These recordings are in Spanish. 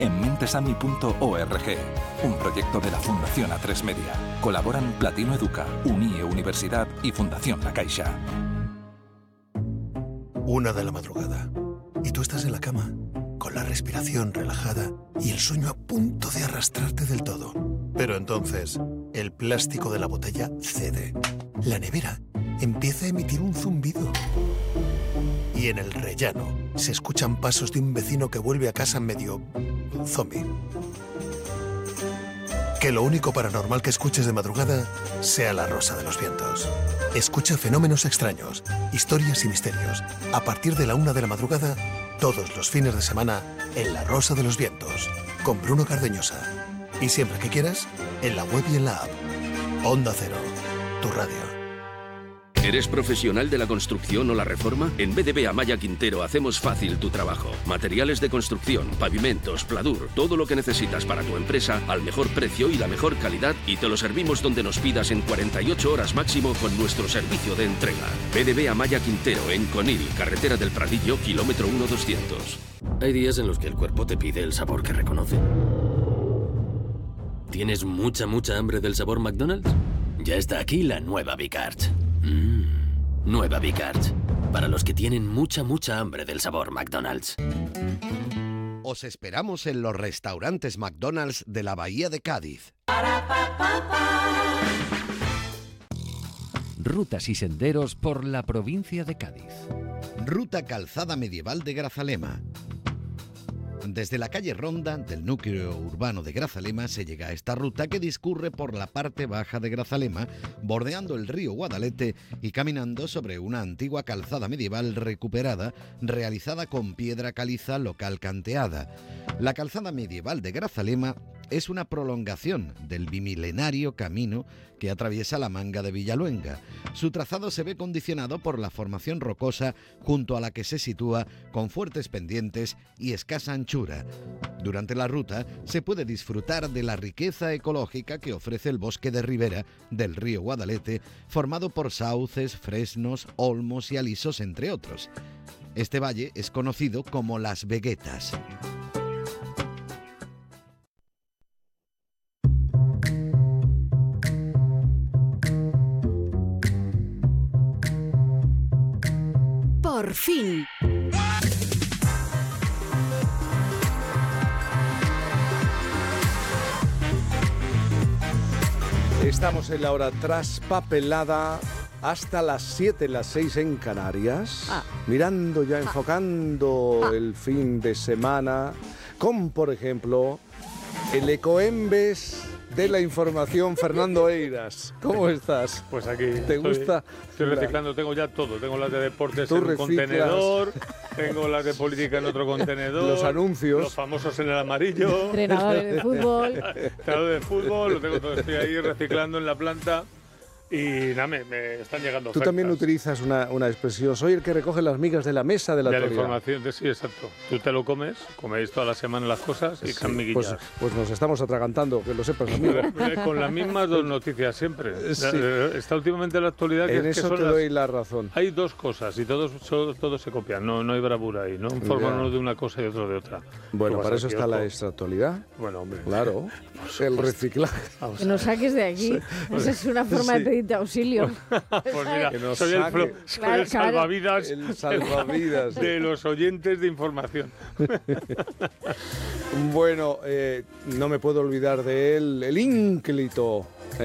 en mentesami.org, un proyecto de la Fundación A3 Media. Colaboran Platino Educa, Unie Universidad y Fundación La Caixa. 1 de la madrugada. Y tú estás en la cama, con la respiración relajada y el sueño a punto de arrastrarte del todo. Pero entonces, el plástico de la botella cede. La nevera empieza a emitir un zumbido. Y en el rellano se escuchan pasos de un vecino que vuelve a casa medio zombie. Que lo único paranormal que escuches de madrugada sea la Rosa de los Vientos. Escucha Fenómenos Extraños, Historias y Misterios, a partir de la 1 de la madrugada, todos los fines de semana, en La Rosa de los Vientos, con Bruno Cardeñosa. Y siempre que quieras, en la web y en la app. Onda Cero, tu radio. ¿Eres profesional de la construcción o la reforma? En BDB Amaya Quintero hacemos fácil tu trabajo. Materiales de construcción, pavimentos, pladur, todo lo que necesitas para tu empresa al mejor precio y la mejor calidad, y te lo servimos donde nos pidas en 48 horas máximo con nuestro servicio de entrega. BDB Amaya Quintero en Conil, carretera del Pradillo, kilómetro 1200. Hay días en los que el cuerpo te pide el sabor que reconoce. ¿Tienes mucha hambre del sabor McDonald's? Ya está aquí la nueva Bicard. Nueva Bicard. Para los que tienen mucha hambre del sabor McDonald's. Os esperamos en los restaurantes McDonald's de la Bahía de Cádiz. Rutas y senderos por la provincia de Cádiz. Ruta Calzada Medieval de Grazalema. Desde la calle Ronda del núcleo urbano de Grazalema se llega a esta ruta que discurre por la parte baja de Grazalema, bordeando el río Guadalete y caminando sobre una antigua calzada medieval recuperada, realizada con piedra caliza local canteada. La calzada medieval de Grazalema es una prolongación del bimilenario camino que atraviesa la Manga de Villaluenga. Su trazado se ve condicionado por la formación rocosa junto a la que se sitúa, con fuertes pendientes y escasa anchura. Durante la ruta se puede disfrutar de la riqueza ecológica que ofrece el bosque de ribera del río Guadalete, formado por sauces, fresnos, olmos y alisos, entre otros. Este valle es conocido como Las Veguetas. Por fin. Estamos en la hora traspapelada hasta las 7, las 6 en Canarias. Mirando ya, enfocando el fin de semana con, por ejemplo, el ecoembes de la información, Fernando Eiras. ¿Cómo estás? Pues aquí. ¿Te gusta? Estoy reciclando, tengo ya todo. Tengo las de deportes Tú en un reciclas. Contenedor, tengo las de política en otro contenedor. Los anuncios. Los famosos en el amarillo. Entrenadores de fútbol. Entrenador de fútbol, lo tengo todo. Estoy ahí reciclando en la planta. Y nada, me están llegando Tú ofertas. también utilizas una expresión. Soy el que recoge las migas de la mesa de la de la actualidad. información, sí, exacto. Tú te lo coméis toda la semana las cosas y Sí, están miguillas. pues nos estamos atragantando, que lo sepas, amigo. Con las mismas dos noticias siempre. Sí. Está últimamente la actualidad que En es que eso son te doy la razón. Hay dos cosas y todos se copian, no hay bravura ahí, ¿no? Forman uno de una cosa y otro de otra. Bueno, Tú vas para al eso está kiosco. la extraactualidad. Bueno, hombre. Claro, el reciclaje. Que nos saques de aquí. Esa es una forma de pedirte auxilio. Pues mira, Que nos soy saque. el salvavidas, El salvavidas. de los oyentes de información. Bueno, no me puedo olvidar de él, el ínclito,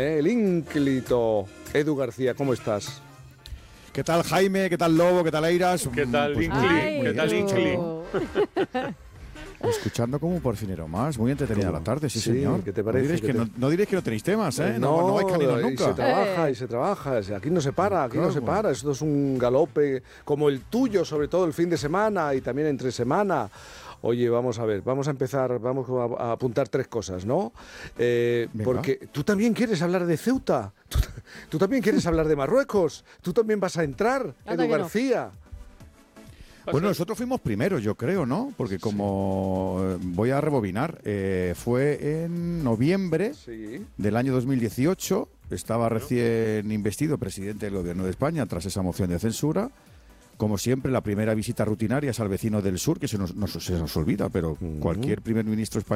Edu García, ¿cómo estás? ¿Qué tal, Jaime? ¿Qué tal, Lobo? ¿Qué tal, Eiras? ¿Qué tal, Pues, Incli? ¿Qué tal, Incli? escuchando como un porfinero más, muy entretenida la tarde, sí, señor. ¿Qué te parece? No diréis que no tenéis temas, ¿eh? No vais caninos nunca. Y se trabaja. Aquí no se para, no se para. Esto es un galope como el tuyo, sobre todo el fin de semana y también entre semana. Oye, vamos a ver, vamos a empezar, vamos a apuntar tres cosas, ¿no? Porque tú también quieres hablar de Ceuta, tú también quieres hablar de Marruecos, tú también vas a entrar, Edu García. Bueno, nosotros fuimos primeros, yo creo, ¿no? Porque como voy a rebobinar, fue en noviembre del año 2018, estaba recién investido presidente del Gobierno de España tras esa moción de censura. Como siempre, la primera visita rutinaria es al vecino del sur, que se nos olvida, pero cualquier primer ministro español